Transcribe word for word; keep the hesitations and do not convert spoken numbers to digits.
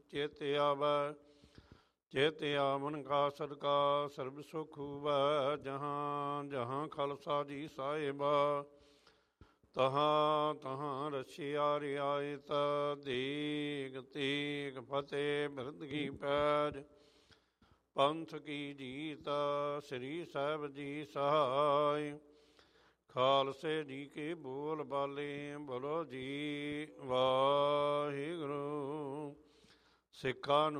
ਚਿਤ ਆਵੈ। ਚਿਤ ਆਵਨ ਕਾ ਸਦਕਾ ਸਰਬ ਸੁਖ ਹੋਵੈ। ਜਹਾਂ ਜਹਾਂ ਖਾਲਸਾ ਜੀ ਸਾਹਿਬਾ, ਤਹਾਂ ਤਹਾਂ ਰਛਿਆ ਰਿਆਇਤ। ਦੇਗ ਤੇਗ ਫਤਿਹ ਬਿਰਧ ਕੀ ਪੈਜ, ਪੰਥ ਕੀ ਜੀਤ ਸ੍ਰੀ ਸਾਹਿਬ ਜੀ ਸਹਾਇ। ਖਾਲਸੇ ਜੀ ਕੇ ਬੋਲ ਬਾਲੇ, ਬੋਲੋ ਜੀ ਵਾਹਿਗੁਰੂ। ਸਿੱਖਾਂ ਨੂੰ